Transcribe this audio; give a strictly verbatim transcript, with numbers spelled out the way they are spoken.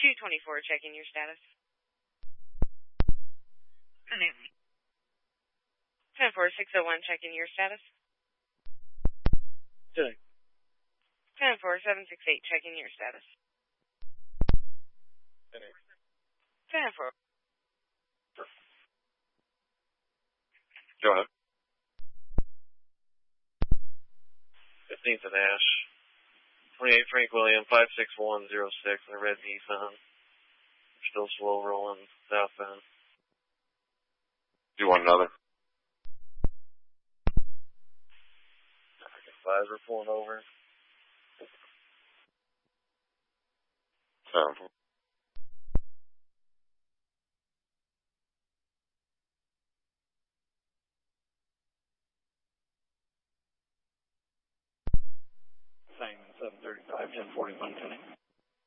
two twenty-four, checking your status. ten four six oh one, checking your status. Check. ten four seven six eight, checking your status. ten four. Go ahead. fifteenth and Ash. twenty-eight Frank William, five six one zero six, in a red Nissan. Still slow rolling southbound. Do you want another? Fives are pulling over. Sound.